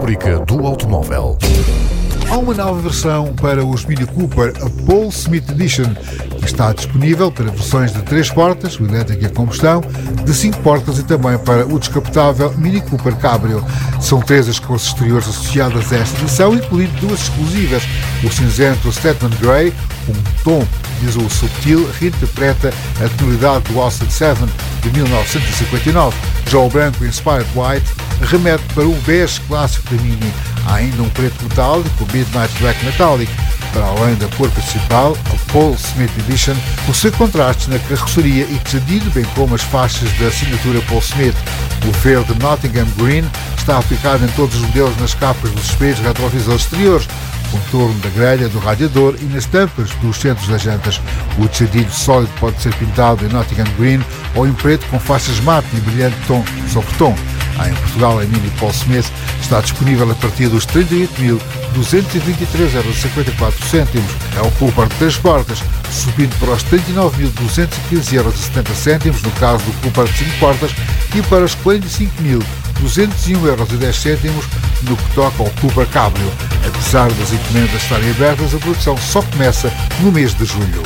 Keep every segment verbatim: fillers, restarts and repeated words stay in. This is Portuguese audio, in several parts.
Rubrica do automóvel. Há uma nova versão para os Mini Cooper, a Paul Smith Edition, que está disponível para versões de três portas, o elétrico e a combustão, de cinco portas e também para o descapotável Mini Cooper Cabrio. São três as cores exteriores associadas a esta edição, incluindo duas exclusivas. O cinzento Statman Grey, um tom de azul subtil, reinterpreta a tonalidade do Austin sete de mil novecentos e cinquenta e nove. Já o branco Inspired White remete para o bege clássico da Mini. Há ainda um preto metálico, o Midnight Black Metallic. Para além da cor principal, a Paul Smith Edition possui contrastes na carroceria e tecido, bem como as faixas da assinatura Paul Smith. O verde Nottingham Green está aplicado em todos os modelos nas capas dos espelhos retrovisores exteriores, contorno da grelha, do radiador e nas tampas dos centros das jantas. O tecido sólido pode ser pintado em Nottingham Green ou em preto com faixas mate e brilhante tom sobre tom. Há em Portugal, a Mini Paul Smith está disponível a partir dos trinta e oito mil duzentos e vinte e três euros e cinquenta e quatro cêntimos. É o Cooper de três portas, subindo para os trinta e nove mil duzentos e quinze euros e setenta cêntimos no caso do Cooper de cinco portas e para os quarenta e cinco mil duzentos e um euros e dez cêntimos no que toca ao Cooper Cabrio. Apesar das encomendas estarem abertas, a produção só começa no mês de julho.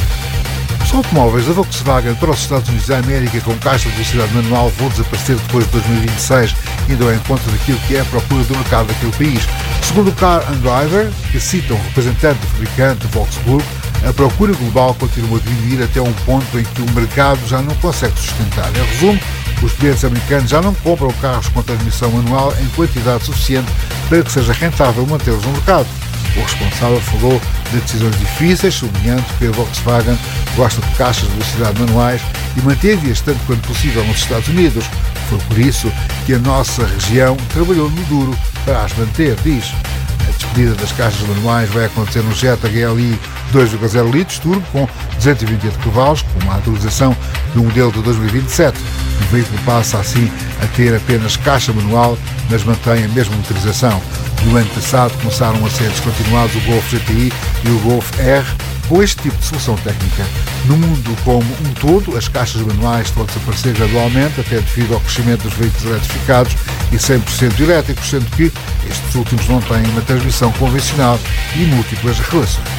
Os automóveis da Volkswagen para os Estados Unidos da América com caixa de velocidade manual vão desaparecer depois de dois mil e vinte e seis, indo ao encontro daquilo que é a procura do mercado daquele país. Segundo o Car and Driver, que cita um representante do fabricante Volkswagen, a procura global continua a diminuir até um ponto em que o mercado já não consegue sustentar. Em resumo, os clientes americanos já não compram carros com transmissão manual em quantidade suficiente para que seja rentável mantê-los no mercado. O responsável falou de decisões difíceis, sublinhando que a Volkswagen gosta de caixas de velocidade manuais e manteve-as tanto quanto possível nos Estados Unidos. Foi por isso que a nossa região trabalhou no duro para as manter, diz. A despedida das caixas manuais vai acontecer no Jetta H L I dois vírgula zero litros turbo com duzentos e vinte e oito cavalos, com uma atualização do modelo de dois mil e vinte e sete. O veículo passa assim a ter apenas caixa manual, mas mantém a mesma motorização. No ano passado começaram a ser descontinuados o Golf G T I e o Golf R com este tipo de solução técnica. No mundo como um todo, as caixas manuais estão a desaparecer gradualmente, até devido ao crescimento dos veículos eletrificados e cem por cento elétricos, sendo que estes últimos não têm uma transmissão convencional e múltiplas relações.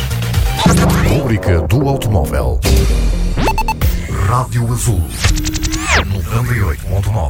Rubrica do automóvel. Rádio Azul noventa e oito ponto nove.